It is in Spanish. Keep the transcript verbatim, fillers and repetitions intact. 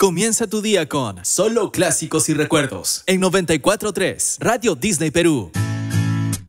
Comienza tu día con solo clásicos y recuerdos en noventa y cuatro punto tres Radio Disney Perú.